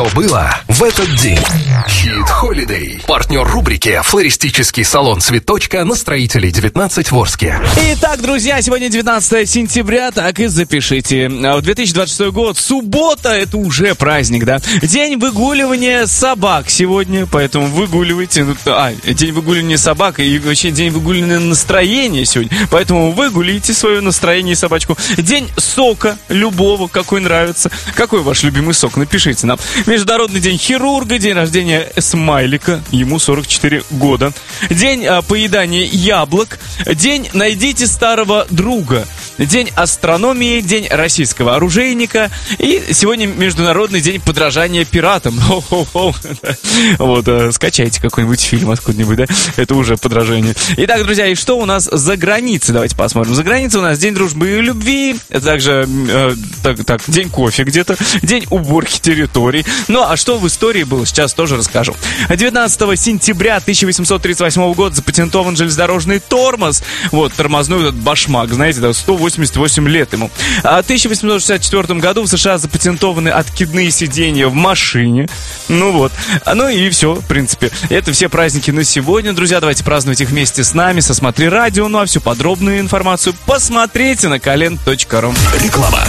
что было в этот день. Хит Holiday. Партнер рубрики «Флористический салон Цветочка» на Строителей 19 в Орске. Итак, друзья, сегодня 19 сентября, так и запишите. 2026 год, суббота, это уже праздник, да? День выгуливания собак сегодня, поэтому выгуливайте. День выгуливания собак и вообще день выгуливания настроения сегодня, поэтому выгуливайте свое настроение и собачку. День сока любого, какой нравится. Какой ваш любимый сок? Напишите нам. Международный день хирурга, день рождения Смайлика, ему 44 года. День поедания яблок, день найдите старого друга, день астрономии, день российского оружейника и сегодня международный день подражания пиратам. Вот, скачайте какой-нибудь фильм откуда-нибудь, да? Это уже подражение. Итак, друзья, и что у нас за границей? Давайте посмотрим. За границей у нас день дружбы и любви, также день кофе где-то, день уборки территорий. Ну, а что в истории было, сейчас тоже расскажу. 19 сентября 1838 года запатентован железнодорожный тормоз. Вот, тормозной этот башмак, знаете, да, 188 лет ему. А в 1864 году в США запатентованы откидные сиденья в машине. Ну вот. Ну и все, в принципе. Это все праздники на сегодня, друзья. Давайте праздновать их вместе с нами, со Смотри Радио. Ну а всю подробную информацию посмотрите на kalend.ru. Реклама.